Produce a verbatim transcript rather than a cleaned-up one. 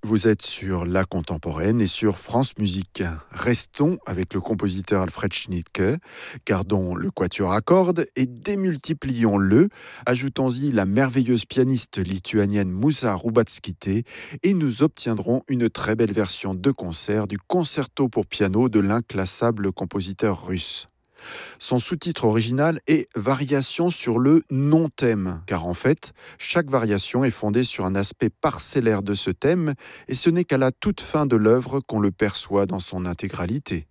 Vous êtes sur La Contemporaine et sur France Musique. Restons avec le compositeur Alfred Schnittke, gardons le quatuor à cordes et démultiplions-le. Ajoutons-y la merveilleuse pianiste lituanienne Musa Rubatskytė et nous obtiendrons une très belle version de concert du concerto pour piano de l'inclassable compositeur russe. Son sous-titre original est Variation sur le non-thème, car en fait, chaque variation est fondée sur un aspect parcellaire de ce thème, et ce n'est qu'à la toute fin de l'œuvre qu'on le perçoit dans son intégralité.